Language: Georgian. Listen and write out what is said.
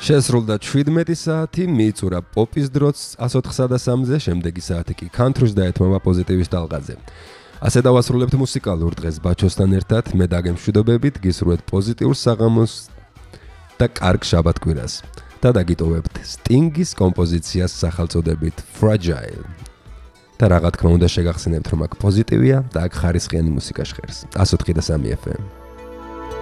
შესრულდა 17 საათი, მიიწურა პოპის დროც 104-3-ზე, შემდეგი საათი კი ქანთრს დაეთმობა პოზიტივის ტალღაზე. ასე დავასრულებთ მუსიკალურ დღეს ბაჩოსთან ერთად, მე დაგემშვიდობებით, გისურვებთ პოზიტიურ საღამოს და კარგ შაბათ-კვირას. და დაგიტოვებთ Sting-ის კომპოზიციას სახელწოდებით Fragile. და რა თქმა უნდა შეგახსენებთ, რომ აქ პოზიტივია და აქ ხარისხიანი მუსიკა ჟღერს. 104.3 FM.